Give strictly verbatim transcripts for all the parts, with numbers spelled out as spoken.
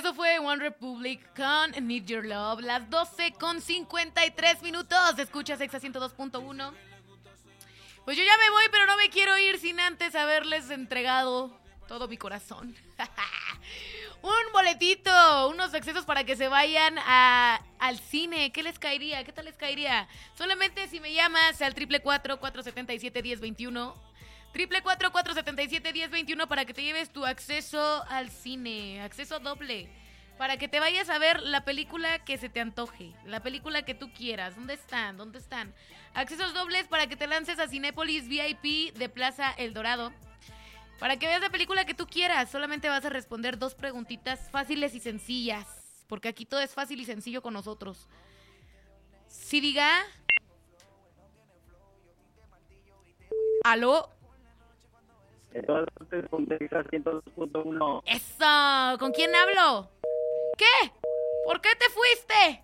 esto fue One Republic con Need Your Love. Las doce con cincuenta y tres minutos. Escuchas Exa ciento dos punto uno. Pues yo ya me voy, pero no me quiero ir sin antes haberles entregado todo mi corazón. Un boletito, unos accesos para que se vayan a, al cine. ¿Qué les caería? ¿Qué tal les caería? Solamente si me llamas al triple cuatro, cuatro siete siete, diez veintiuno. Triple cuatro, cuatro siete siete, diez veintiuno para que te lleves tu acceso al cine. Acceso doble. Para que te vayas a ver la película que se te antoje. La película que tú quieras. ¿Dónde están? ¿Dónde están? Accesos dobles para que te lances a Cinépolis V I P de Plaza El Dorado. Para que veas la película que tú quieras, solamente vas a responder dos preguntitas fáciles y sencillas. Porque aquí todo es fácil y sencillo con nosotros. ¿Sí diga? ¿Aló? ¡Eso! ¿Con quién hablo? ¿Qué? ¿Por qué te fuiste?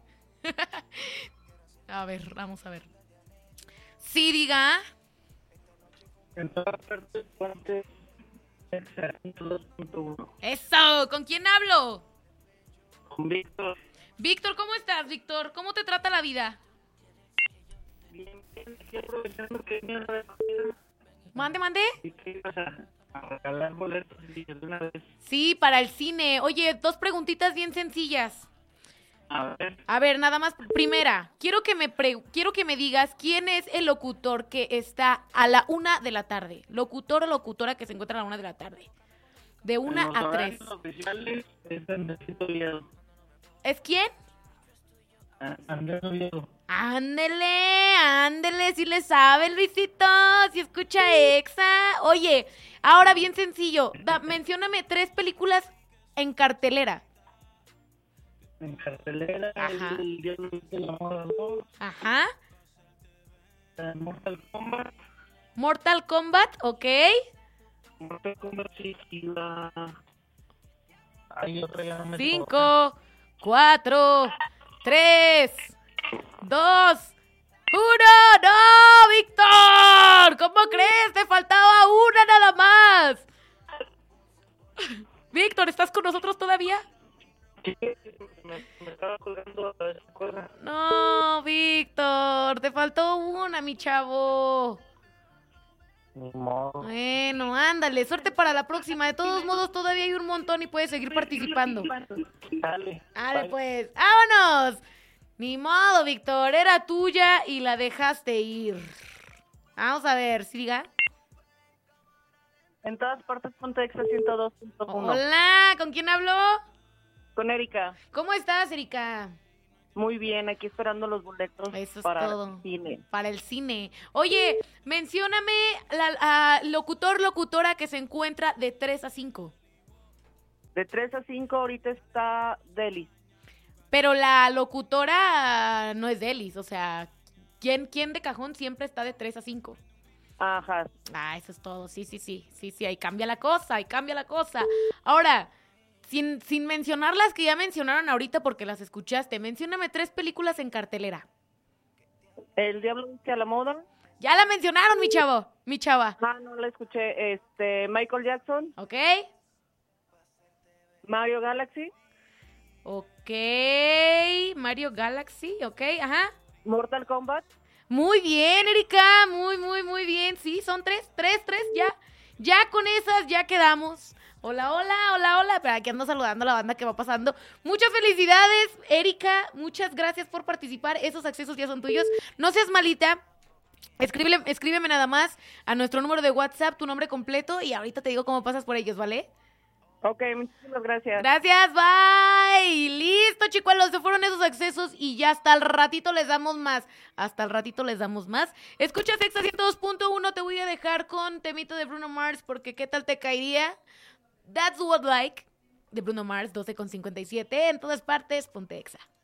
A ver, vamos a ver. ¿Sí diga? En todas partes, ponte ciento dos punto uno. ¡Eso! ¿Con quién hablo? Con Víctor. Víctor, ¿cómo estás, Víctor? ¿Cómo te trata la vida? Bien, bien, aquí aprovechando que viene la comida. Mande, mande. ¿Y qué ibas a, a regalar boletos de una vez? Sí, para el cine. Oye, dos preguntitas bien sencillas. A ver. A ver, nada más. Primera, quiero que me pre- quiero que me digas quién es el locutor que está a la una de la tarde. Locutor o locutora que se encuentra a la una de la tarde. De una En los a tres. horarios oficiales es Andresito Oviedo. ¿Es quién? Ah, Andrés Oviedo. Ándele, ándele, si le sabe, Luisito, si escucha Exa. Oye, ahora bien sencillo, da, mencióname tres películas en cartelera. En cartelera, Ajá. el Diablo de la Moda dos, Ajá. eh, Mortal Kombat, Mortal Kombat, ok. Mortal Kombat sí, y la... Hay otra ya no me acuerdo. Cinco, cuatro, tres, dos, uno. ¡No, Víctor! ¿Cómo crees? Te faltaba una nada más. Víctor, ¿estás con nosotros todavía? Sí, me, me estaba colgando a esa cosa. No, Víctor, te faltó una, mi chavo. Ni modo. Bueno, ándale, suerte para la próxima. De todos modos, todavía hay un montón y puedes seguir participando. Dale. Dale, bye. pues, ¡vámonos! Ni modo, Víctor, era tuya y la dejaste ir. Vamos a ver, ¿sí diga? En todas partes, ponte Exa ciento dos punto uno. Hola, ¿con quién hablo? Con Erika. ¿Cómo estás, Erika? Muy bien, aquí esperando los boletos Eso es para todo. el cine. Para el cine. Oye, mencióname la a locutor, locutora que se encuentra de tres a cinco. De tres a cinco ahorita está Delis. Pero la locutora no es Delis, o sea, ¿quién, quién de cajón siempre está de tres a cinco? Ajá. Ah, eso es todo, sí, sí, sí, sí, sí, ahí cambia la cosa, ahí cambia la cosa. Ahora, sin, sin mencionar las que ya mencionaron ahorita porque las escuchaste, mencióname tres películas en cartelera. El Diablo Viste a la Moda. Ya la mencionaron, mi chavo, mi chava. Ah, no la escuché. Este, Michael Jackson. ¿Ok? Mario Galaxy. Ok, Mario Galaxy, ok, ajá. Mortal Kombat. Muy bien, Erika, muy, muy, muy bien. Sí, son tres, tres, tres, ya. Ya con esas ya quedamos. Hola, hola, hola, hola. Pero aquí ando saludando a la banda que va pasando. Muchas felicidades, Erika. Muchas gracias por participar. Esos accesos ya son tuyos. No seas malita. Escríbele, escríbeme nada más a nuestro número de WhatsApp, tu nombre completo, y ahorita te digo cómo pasas por ellos, ¿vale? Ok, muchísimas gracias. Gracias, bye. Listo, chicuelos, se fueron esos accesos y ya hasta el ratito les damos más. Hasta el ratito les damos más. Escuchas Exa ciento dos punto uno, te voy a dejar con temito de Bruno Mars porque ¿qué tal te caería? That's What Like de Bruno Mars, doce con cincuenta y siete. En todas partes, ponte Exa.